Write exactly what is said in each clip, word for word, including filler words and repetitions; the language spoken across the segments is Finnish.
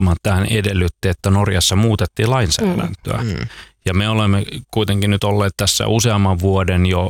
tähän edellytti, että Norjassa muutettiin lainsäädäntöä. Mm. Mm. Ja me olemme kuitenkin nyt olleet tässä useamman vuoden jo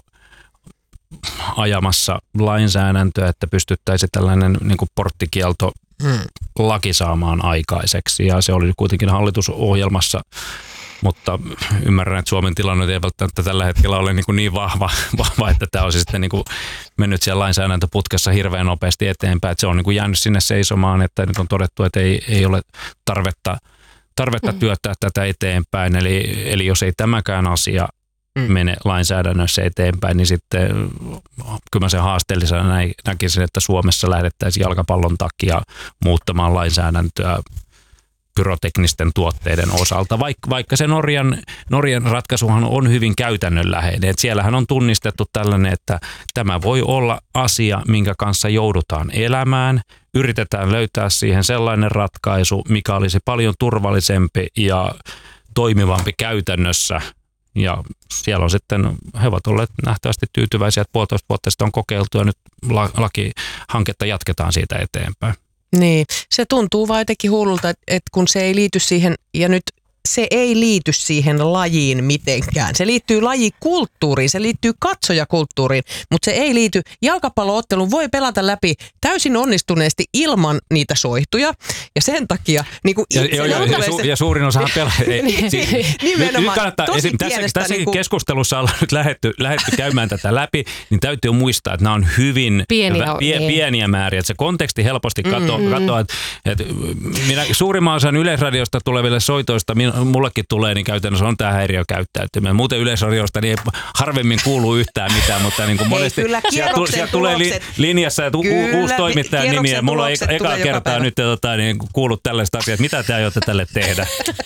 ajamassa lainsäädäntöä, että pystyttäisiin tällainen niin kuin porttikielto hmm. laki saamaan aikaiseksi. Ja se oli kuitenkin hallitusohjelmassa, mutta ymmärrän, että Suomen tilanne ei välttämättä tällä hetkellä ole niin, niin vahva, vahva, että tämä olisi sitten niin kuin mennyt siellä lainsäädäntöputkessa hirveän nopeasti eteenpäin. Että se on niin kuin jäänyt sinne seisomaan, että nyt on todettu, että ei, ei ole tarvetta, tarvetta työttää tätä eteenpäin. Eli, eli jos ei tämäkään asia Mm. mene lainsäädännössä eteenpäin, niin sitten kyllä mä sen haasteellisena näkisin, että Suomessa lähdettäisiin jalkapallon takia muuttamaan lainsäädäntöä pyroteknisten tuotteiden osalta, vaikka, vaikka se Norjan, Norjan ratkaisuhan on hyvin käytännönläheinen. Et siellähän on tunnistettu tällainen, että tämä voi olla asia, minkä kanssa joudutaan elämään, yritetään löytää siihen sellainen ratkaisu, mikä olisi paljon turvallisempi ja toimivampi käytännössä. Ja siellä on sitten, he ovat olleet nähtävästi tyytyväisiä, että puolitoista vuotta sitten on kokeiltu ja nyt lakihanketta jatketaan siitä eteenpäin. Niin, se tuntuu vaan jotenkin hullulta, että kun se ei liity siihen, ja nyt se ei liity siihen lajiin mitenkään. Se liittyy lajikulttuuriin, se liittyy katsojakulttuuriin, mutta se ei liity. Jalkapalloottelun voi pelata läpi täysin onnistuneesti ilman niitä soihtuja. Ja sen takia... Niin kuin ja, ja, ja, ja, su, ja suurin osahan pelaa. Nimenomaan. Tosi pienestä. Tässäkin niin kuin keskustelussa ollaan nyt lähdetty, lähdetty käymään tätä läpi, niin täytyy muistaa, että nämä on hyvin pieniä, vä, pie, niin. pieniä määriä. Että se konteksti helposti kato, mm-hmm. katoaa. Että, että minä, suurimman osan Yleisradiosta tuleville soitoista mullekin tulee, niin käytännössä on tämä häiriökäyttäytyminen. Muuten Yleisradiosta niin ei harvemmin kuulu yhtään mitään, mutta niin kuin monesti sieltä, sieltä tulee li, linjassa ja tu, kyllä, uusi toimittajan nimi ja mulla on eka, eka kertaa nyt tota, niin kuullut tällaista asiaa, että mitä te aiotte tälle tehdä.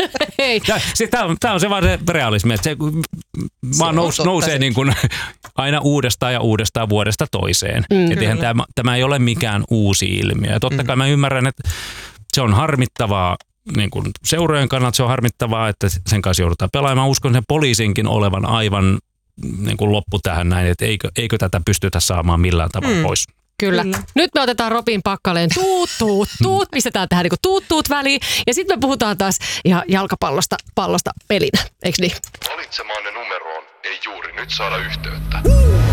Tämä on, on se vaan se realismi, että se vaan nous, nousee niin kuin aina uudestaan ja uudestaan vuodesta toiseen. Mm, et eihän tämä, tämä ei ole mikään uusi ilmiö. Ja totta kai mä ymmärrän, että se on harmittavaa, niin kuin seurojen kannalta se on harmittavaa, että sen kanssa joudutaan pelaamaan. Mä uskon sen poliisinkin olevan aivan niin kuin loppu tähän näin, että eikö, eikö tätä pystytä saamaan millään tavalla mm. pois. Kyllä. Kyllä. Nyt me otetaan Robin Pakkaleen tuut, tuut, tuut, pistetään tähän niin kuin tuut, tuut väliin. Ja sitten me puhutaan taas ihan jalkapallosta pallosta pelinä, eikö niin? Valitsemaanne numeroon ei juuri nyt saada yhteyttä.